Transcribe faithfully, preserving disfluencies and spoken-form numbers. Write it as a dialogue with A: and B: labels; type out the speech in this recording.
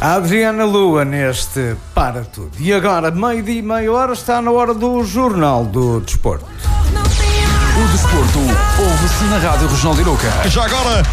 A: A Adriana Lua neste Para Tudo. E agora, meio-dia e meia hora, está na hora do Jornal do Desporto.
B: O desporto ouve-se na Rádio Regional de Iroca.
C: Já agora,